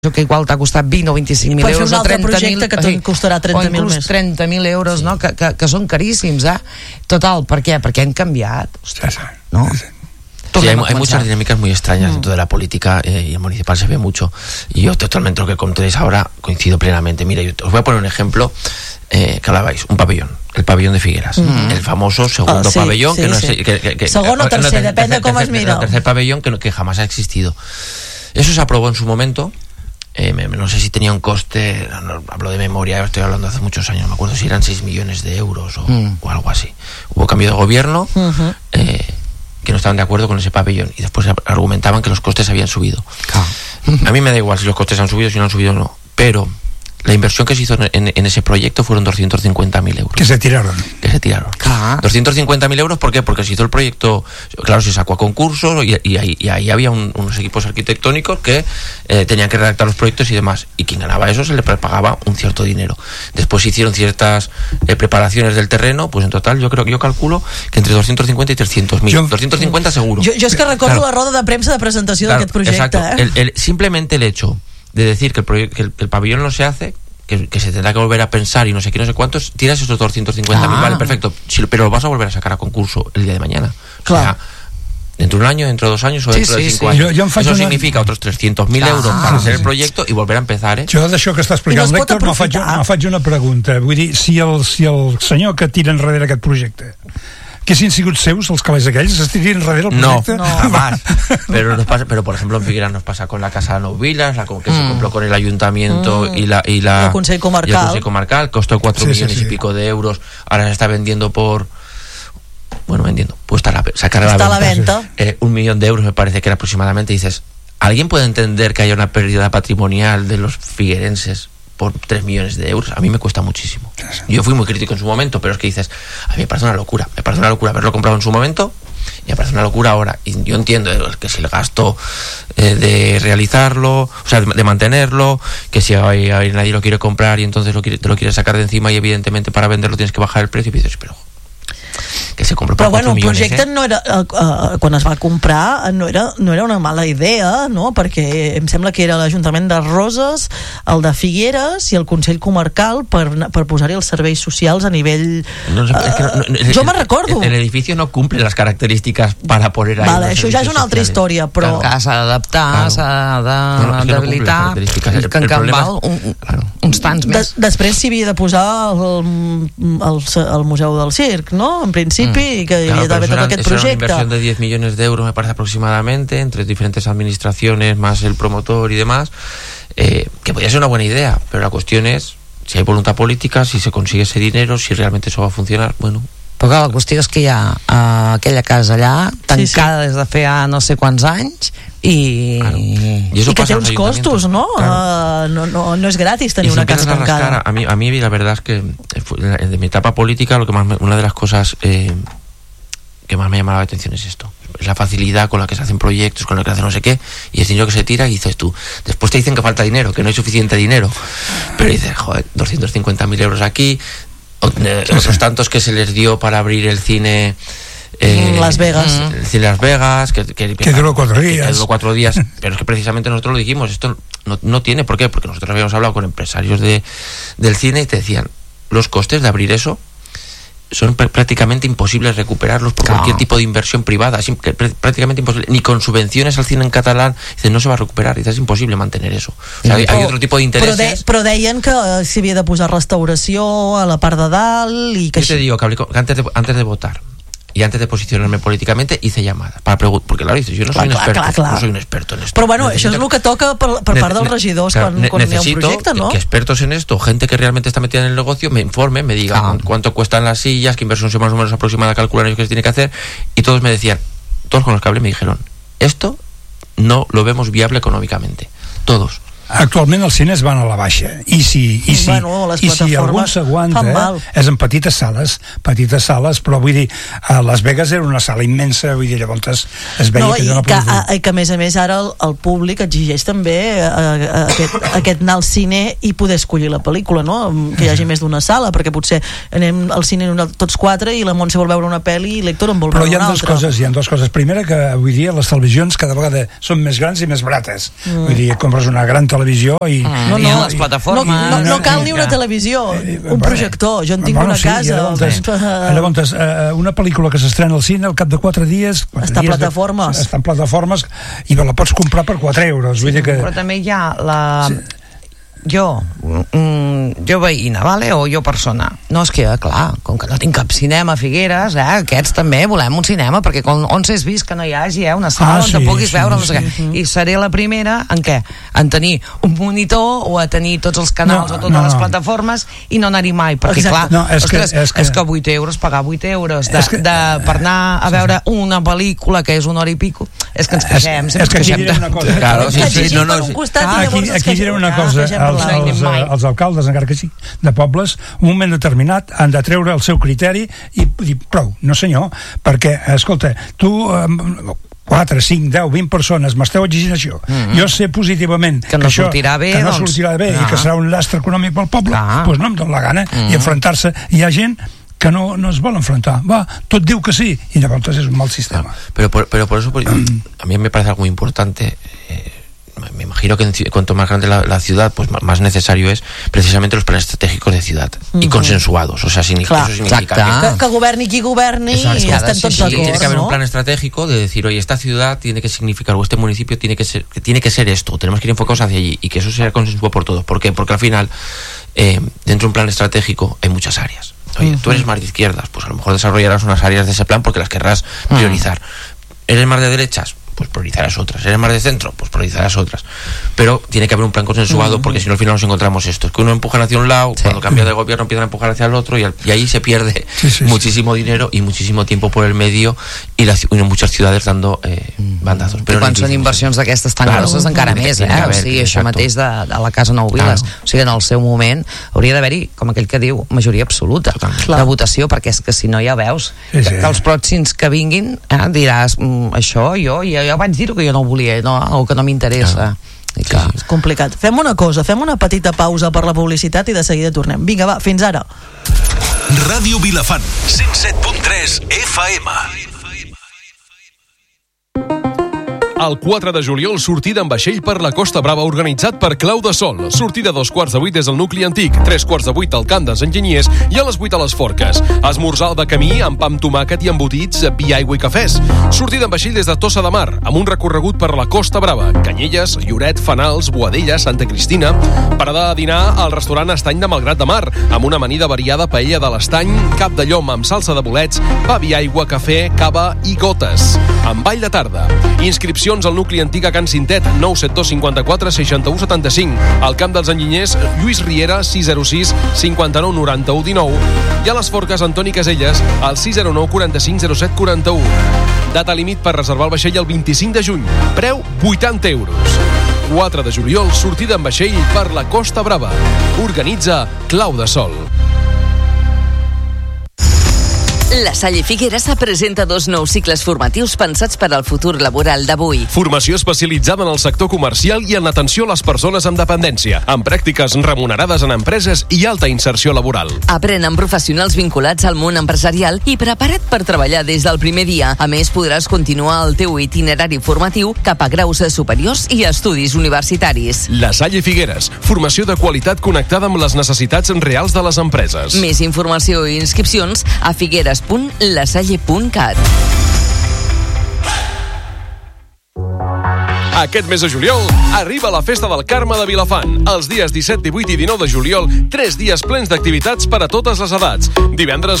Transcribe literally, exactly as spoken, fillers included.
que igual t'ha costat vint o vint-i-cinc mil euros, un altre projecte que te'n costarà trenta mil més, trenta mil euros, no? que, que, que són caríssims, eh? Total, ¿per qué? Perquè han cambiat, ostres, ¿no? Sí, hay, hay muchas dinámicas muy extrañas mm. dentro de la política, eh, y en municipal se ve mucho, y yo totalmente lo que contéis ahora coincido plenamente. Mira, yo os voy a poner un ejemplo, eh, que hablabais, un pabellón, el pabellón de Figueras, mm. el famoso segundo oh, sí, pabellón, sí, que no sí. es, que, que, que, segundo o tercer, no, depende de cómo es mira. El tercer pabellón que, no, que jamás ha existido. Eso se aprobó en su momento. Eh, me, no sé si tenía un coste, no, hablo de memoria, estoy hablando hace muchos años, no me acuerdo si eran seis millones de euros o, mm. o algo así. Hubo cambio de gobierno, uh-huh. eh, que no estaban de acuerdo con ese pabellón y después argumentaban que los costes habían subido. Ah. A mí me da igual si los costes han subido, si no han subido o no, pero la inversión que se hizo en, en ese proyecto fueron doscientos cincuenta mil euros. Que se tiraron. Que se tiraron. Ah. doscientos cincuenta mil euros, ¿por qué? Porque se hizo el proyecto, claro, se sacó a concurso y, y, ahí, y ahí había un, unos equipos arquitectónicos que eh, tenían que redactar los proyectos y demás. Y quien ganaba eso se le pagaba un cierto dinero. Después se hicieron ciertas eh, preparaciones del terreno, pues en total yo creo que yo calculo que entre doscientos cincuenta y trescientos mil. doscientos cincuenta seguro. Jo, jo és que recordo claro. la roda de premsa de presentació claro, d'aquest projecte. Exacto. Eh? El, el, simplemente el hecho de decir que el, proye- que el, que el pabellón no se hace, que, que se tendrá que volver a pensar y no sé qué, no sé cuántos, tiras esos doscientos cincuenta mil, ah. vale, perfecto, sí, pero lo vas a volver a sacar a concurso el día de mañana. Claro. O sea, dentro de un año, dentro de dos años o dentro sí, de cinco sí, sí. años. Jo, jo Eso una... significa otros trescientos mil ah, euros para hacer sí. el proyecto y volver a empezar, eh? Jo d'això que està explicant l'Héctor me faig, me faig una pregunta. Vull dir, si el, si el senyor que tira enrere aquest projecte que si han sigut seus, els calés aquells, es tirin enrere el projecte? No, no. jamás. Pero, nos pasa, pero por ejemplo en Figueras nos pasa con la Casa de Novilas, la que mm. se compró con el ayuntamiento mm. y la y la el Consell Comarcal, y el Consell Comarcal costó cuatro sí, millones sí, sí. y pico de euros, ahora se está vendiendo por bueno, vendiendo, pues está la, sacar a la está venta, la venta. Eh, un millón de euros me parece que era aproximadamente, y dices, ¿alguien puede entender que haya una pérdida patrimonial de los figuerenses por tres millones de euros? A mí me cuesta muchísimo. Yo fui muy crítico en su momento, pero es que dices, a mí me parece una locura, me parece una locura haberlo comprado en su momento y me parece una locura ahora. Y yo entiendo que si el gasto eh, de realizarlo, o sea, de, de mantenerlo, que si hay, hay, nadie lo quiere comprar y entonces lo quiere, te lo quiere sacar de encima y evidentemente para venderlo tienes que bajar el precio y dices, pero que se compró per però bueno, el millones, projecte eh? no era uh, uh, quan es va comprar no era, no era una mala idea, no? Perquè em sembla que era l'Ajuntament de Roses, el de Figueres i el Consell Comarcal per, per posar-hi els serveis socials a nivell no, no, es que no, no, uh, jo me'n recordo el edificio no cumple las características para poner ahí vale, això ja és una altra història però claro. s'ha d'adaptar, claro. s'ha d'habilitar no, no, que en Can Val un, claro. uns tants més. De, després s'hi havia de posar el, el, el Museu del Circ, no? En principi y que claro, debe todo aquest projecte. Una inversión de diez millones de euros me parece aproximadamente entre diferentes administraciones más el promotor y demás, eh, que podría ser una buena idea, pero la cuestión es si hay voluntad política, si se consigue ese dinero, si realmente eso va a funcionar. Bueno, però la qüestió és que hi ha uh, aquella casa allà tancada sí, sí. des de feia no sé quants anys i, claro. I, I que té uns costos, no? Claro. Uh, no, no? No es gratis tener una casa tancada. A mí, a mí la verdad es que de mi etapa política lo que más me, una de las cosas eh, que más me llama la atención es esto, es la facilidad con la que se hacen proyectos, con la que se hace no sé qué, y es dinero que se tira y dices tú, después te dicen que falta dinero, que no hay suficiente dinero, pero dices, joder, doscientos cincuenta mil euros aquí, otros tantos que se les dio para abrir el cine eh, Las Vegas el cine Las Vegas que, que, que duró cuatro días que duró cuatro días pero es que precisamente nosotros lo dijimos, esto no, no tiene por qué, porque nosotros habíamos hablado con empresarios de, del cine y te decían, los costes de abrir eso son pr- prácticamente imposibles recuperarlos por claro. cualquier tipo de inversión privada, es imp- pr- prácticamente imposible, ni con subvenciones al cine en catalán, dices, no se va a recuperar, dices, es imposible mantener eso, o sea, hay, hay otro tipo de intereses. Però, de, però deien que s'hi havia de posar restauració a la part de dalt i que yo te digo que, hablé con, que antes, de, antes de votar y antes de posicionarme políticamente hice llamadas para preguntar, porque claro, dices, yo no soy un experto, clar, clar. no soy un experto en esto. Però bueno, necesito, això és el que toca per, per part dels regidors claro, quan, quan hi ha un projecte, ¿no? Que expertos en esto, gente que realmente está metida en el negocio, me informen, me digan ah. cuánto cuestan las sillas, qué inversión más o menos aproximada calculan ellos que se tiene que hacer, y todos me decían, todos con los que hablé me dijeron, esto no lo vemos viable económicamente, todos. Actualment els cines van a la baixa i si, i si, bueno, i si algun s'aguanta eh, és en petites sales petites sales, però vull dir a Las Vegas era una sala immensa, vull dir llavors es veia no, que jo no podia fer. I que a més a més ara el, el públic exigeix també a, a, aquest, aquest anar al cine i poder escollir la pel·lícula, no? Que hi hagi més d'una sala, perquè potser anem al cine una, tots quatre i la Montse vol veure una pel·li i l'Héctor en vol veure una altra. Però hi ha dues coses, hi ha dues coses. Primera, que avui dia les televisions cada vegada són més grans i més barates. Mm. Vull dir, compres una gran televisió televisió i... Mm, no, no, no, no, les plataformes... No, no, no cal ni una televisió, un projector. Jo en tinc bueno, una sí, casa. Llavors, llavors, uh, una pel·lícula que s'estrena al cine al cap de quatre dies... Quatre està dies a plataformes. De, està en plataformes i la pots comprar per quatre euros. Sí, vull dir que... Però també hi ha la... Sí. Jo, mm, jo veïna, vale? O jo persona. No, és que, clar, com que no tinc cap cinema a Figueres, eh, aquests també volem un cinema, perquè on, on s'és vist que no hi hagi eh, una sala ah, on sí, te puguis sí, veure, no sí. sé què. I seré la primera en què? En tenir un monitor o a tenir tots els canals no, o totes no, les no. plataformes i no anar-hi mai, perquè Exacte. clar, No, és que- ostres, és que- és que vuit euros, pagar vuit euros de, que- de, per anar a veure una pel·lícula que és una hora i pico, és que ens queixem, és, sempre és que ens aquí queixem. diré una cosa. Claro, sí, Que sí, llegim no, no, per un sí. costat Ah, i aquí, llavors ens aquí diré una queixem. cosa, Ah, queixem per els, l'altre. els, mai. els alcaldes, encara que sí, de pobles, un moment determinat han de treure el seu criteri i dir prou, no senyor, perquè, escolta, tu... Eh, quatre, cinc, deu, vint persones m'esteu exigint això, mm-hmm. jo sé positivament Que no això, sortirà bé, que no doncs, sortirà bé ah. i que serà un lastre econòmic pel poble, Ah. doncs no em dóna la gana Mm. i enfrontar-se, hi ha gent que no, no es vol enfrontar, va, tot diu que sí i llavors és un mal sistema. Pero por, pero por eso por- a mí me parece algo muy importante. eh, me imagino que en ci- cuanto más grande la, la ciudad, pues ma- más necesario es precisamente los planes estratégicos de ciudad y consensuados. O sea, significa, Clar, eso significa exacte. que, Que, que governi qui governi Exacto. i estem Sí, tots sí, que tiene que d'acord, haber no? un plan estratégico de decir, oye, esta ciudad tiene que significar, o este municipio tiene que ser, que tiene que ser esto, tenemos que ir enfocados hacia allí y que eso sea consensuado por todos. ¿Por qué? Porque al final, eh, dentro de un plan estratégico hay muchas áreas. Oye, tú eres más de izquierdas, pues a lo mejor desarrollarás unas áreas de ese plan porque las querrás priorizar. ¿Eres más de derechas? Pues priorizarás otras. ¿Eres más de centro? Pues priorizarás otras. Pero tiene que haber un plan consensuado uh-huh. porque si no al final nos encontramos esto. Es que uno empuja hacia un lado, sí. cuando cambia de gobierno empiezan a empujar hacia el otro y, al, y ahí se pierde sí, sí, muchísimo sí. dinero y muchísimo tiempo por el medio y, las, y muchas ciudades dando eh, bandazos. Però quan són inversions d'aquestes tan Claro. grosses encara més, eh? Haver, O sigui, això exacto. mateix de, de la Casa Nou Viles. Claro. O sigui, en el seu moment hauria d'haver-hi, com aquell que diu, majoria absoluta de votació, perquè és que si no ja veus Sí, sí. que, que els pròxims que vinguin eh, diràs, mm, això jo, jo, jo vaig dir-ho que jo no ho volia, no, o que no m'interessa. I que... És complicat. Fem una cosa, fem una petita pausa per la publicitat i de seguida tornem. Vinga, va, fins ara. Ràdio Vilafant, cent set punt tres F M. El quatre de juliol, sortida amb vaixell per la Costa Brava organitzat per Clau de Sol. Sortida a dos quarts de vuit des del nucli antic, tres quarts de vuit al camp dels enginyers i a les vuit a les Forques. Esmorzar de camí amb pa amb tomàquet i embotits, vi, aigua i cafès. Sortida amb vaixell des de Tossa de Mar, amb un recorregut per la Costa Brava, Canyelles, Lloret, Fanals, Boadella, Santa Cristina. Parada a dinar al restaurant Estany de Malgrat de Mar, amb una amanida variada paella de l'Estany, cap de llom amb salsa de bolets, pa, vi, aigua, cafè, cava i gotes. Amb ball de tarda. Inscripció al nucli antic a Can Cintet, nou set dos cinquanta-quatre seixanta-u setanta-cinc. Al camp dels enginyers, Lluís Riera, sis zero sis cinquanta-nou noranta-u dinou. I a les Forques, Antoni Caselles, al sis zero nou quaranta-cinc zero set quaranta-u. Data límit per reservar el vaixell el vint-i-cinc de juny. Preu vuitanta euros. quatre de juliol, sortida amb vaixell per la Costa Brava. Organitza Clau de Sol. La Salle Figueres presenta dos nous cicles formatius pensats per al futur laboral d'avui. Formació especialitzada en el sector comercial i en l'atenció a les persones amb dependència, amb pràctiques remunerades en empreses i alta inserció laboral. Aprèn amb professionals vinculats al món empresarial i preparat per treballar des del primer dia. A més, podràs continuar el teu itinerari formatiu cap a graus superiors i estudis universitaris. La Salle Figueres, formació de qualitat connectada amb les necessitats reals de les empreses. Més informació i inscripcions a figueres punt lasalle punt cat. Aquest mes de juliol arriba la Festa del Carme de Vilafant. Els dies disset, divuit i dinou de juliol, tres dies plens d'activitats per a totes les edats. Divendres